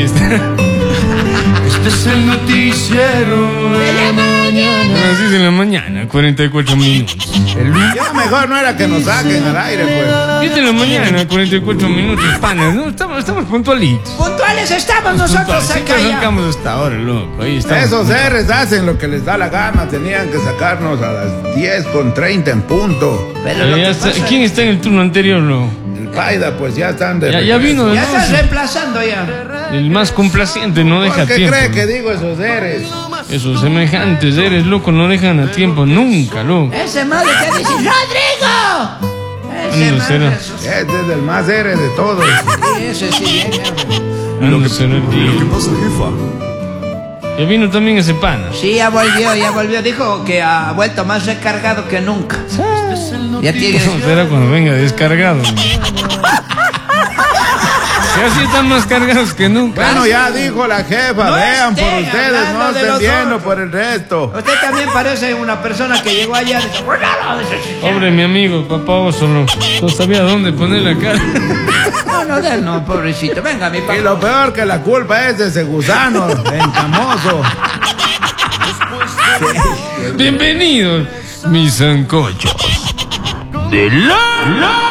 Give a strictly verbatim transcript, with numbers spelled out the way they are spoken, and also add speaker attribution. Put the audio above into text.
Speaker 1: ahí está. Este es el noticiero de la mañana. A las diez de la mañana, cuarenta y cuatro minutos.
Speaker 2: El... Ya mejor no era que nos saquen al aire, pues.
Speaker 1: diez de la mañana, cuarenta y cuatro minutos, panas, ¿no? Estamos, estamos puntualitos.
Speaker 3: Puntuales estamos nosotros acá ya.
Speaker 1: Arrancamos hasta ahora, loco. Ahí estamos.
Speaker 2: Esos R's hacen lo que les da la gana. Tenían que sacarnos a las diez con treinta en punto.
Speaker 3: Pero lo
Speaker 1: ya
Speaker 3: que
Speaker 1: está,
Speaker 3: pasa...
Speaker 1: ¿Quién está en el turno anterior, loco?
Speaker 2: El Paida, pues ya están de...
Speaker 1: Ya, ya vino,
Speaker 3: Ya
Speaker 1: ¿no?
Speaker 3: estás reemplazando ya.
Speaker 1: El más complaciente no deja
Speaker 2: ¿Por qué
Speaker 1: tiempo.
Speaker 2: cree que digo esos R's?
Speaker 1: Esos semejantes eres, loco, no dejan a tiempo nunca, loco.
Speaker 3: Ese madre que dice ¡Rodrigo! Ese
Speaker 1: ¿Dónde
Speaker 3: madre,
Speaker 1: será?
Speaker 3: eso sí.
Speaker 2: Este es el más R de todos.
Speaker 3: Sí, ese sí viene.
Speaker 1: ¿Dónde será el día?
Speaker 4: ¿Qué pasa, jefa?
Speaker 1: Ya vino también ese pana.
Speaker 3: Sí, ya volvió, ya volvió. Dijo que ha vuelto más recargado que nunca. Ya tiene...
Speaker 1: No, será cuando venga descargado. Si así están más cargados que nunca.
Speaker 2: Bueno, ya dijo la jefa,
Speaker 3: No
Speaker 2: vean por
Speaker 3: estén
Speaker 2: ustedes, no
Speaker 3: hablando de
Speaker 2: estén
Speaker 3: los
Speaker 2: viendo
Speaker 3: otros.
Speaker 2: por el resto.
Speaker 3: Usted también parece una persona que llegó allá.
Speaker 1: Pobre mi amigo, papá oso, no, no sabía dónde poner la cara.
Speaker 3: No, no, de él no, pobrecito. Venga, mi papá.
Speaker 2: Y lo peor que la culpa es de ese gusano encamoso.
Speaker 1: Bienvenidos, mis sancochos. De la... la...